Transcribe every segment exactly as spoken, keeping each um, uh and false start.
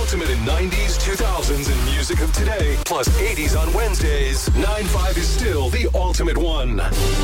ultimate in nineties, two thousands, and music of today, plus eighties on Wednesdays. nine five is still the ultimate one.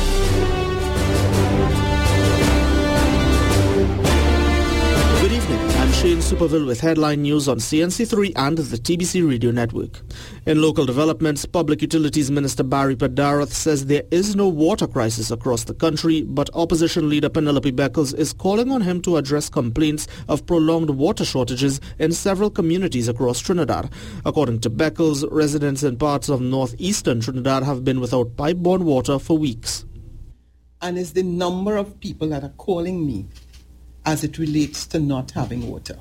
Good evening. I'm Shane Superville with headline news on C N C three and the T B C Radio Network. In local developments, Public Utilities Minister Barry Padarath says there is no water crisis across the country, but opposition leader Penelope Beckles is calling on him to address complaints of prolonged water shortages in several communities across Trinidad. According to Beckles, residents in parts of northeastern Trinidad have been without pipe-borne water for weeks. And it's the number of people that are calling me as it relates to not having water.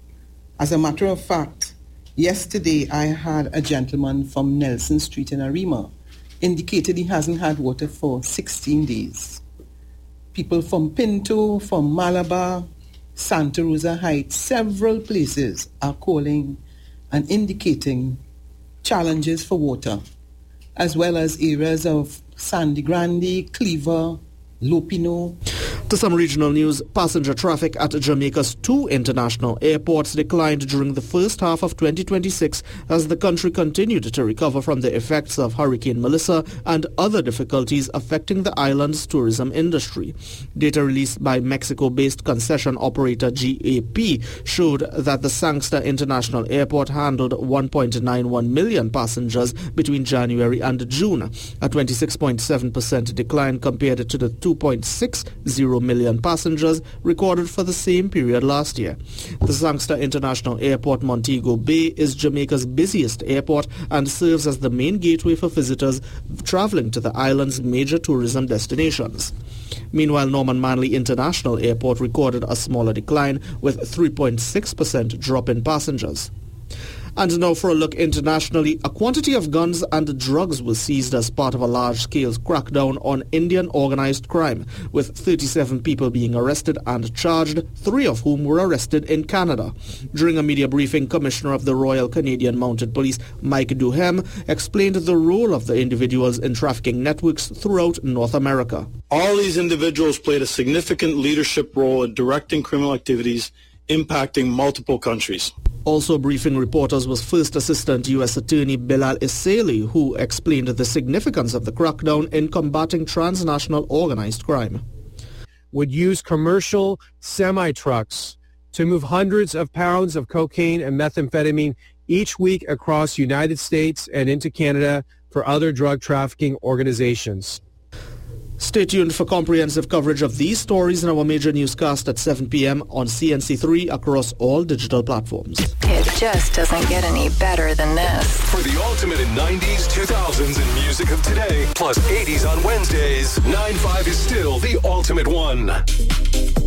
As a matter of fact, yesterday I had a gentleman from Nelson Street in Arima indicated he hasn't had water for sixteen days. People from Pinto, from Malabar, Santa Rosa Heights, several places are calling and indicating challenges for water, as well as areas of Sandy Grande, Cleaver, Lopino. To some regional news, passenger traffic at Jamaica's two international airports declined during the first half of twenty twenty-six as the country continued to recover from the effects of Hurricane Melissa and other difficulties affecting the island's tourism industry. Data released by Mexico-based concession operator G A P showed that the Sangster International Airport handled one point nine one million passengers between January and June, a twenty-six point seven percent decline compared to the two point six zero million passengers recorded for the same period last year. The Sangster International Airport Montego Bay is Jamaica's busiest airport and serves as the main gateway for visitors traveling to the island's major tourism destinations. Meanwhile, Norman Manley International Airport recorded a smaller decline with three point six percent drop in passengers. And now for a look internationally, a quantity of guns and drugs was seized as part of a large-scale crackdown on Indian organized crime, with thirty-seven people being arrested and charged, three of whom were arrested in Canada. During a media briefing, Commissioner of the Royal Canadian Mounted Police, Mike Duhem, explained the role of the individuals in trafficking networks throughout North America. All these individuals played a significant leadership role in directing criminal activities impacting multiple countries. Also briefing reporters was First Assistant U S Attorney Bilal Issaili, who explained the significance of the crackdown in combating transnational organized crime. Would use commercial semi-trucks to move hundreds of pounds of cocaine and methamphetamine each week across the United States and into Canada for other drug trafficking organizations. Stay tuned for comprehensive coverage of these stories in our major newscast at seven p.m. on C N C three across all digital platforms. It just doesn't get any better than this. For the ultimate in nineties, two thousands, and music of today, plus eighties on Wednesdays, nine five is still the ultimate one.